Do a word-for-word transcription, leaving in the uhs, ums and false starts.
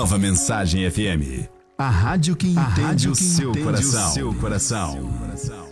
Nova Mensagem F M. A rádio que entende, a rádio que o, seu entende o seu coração.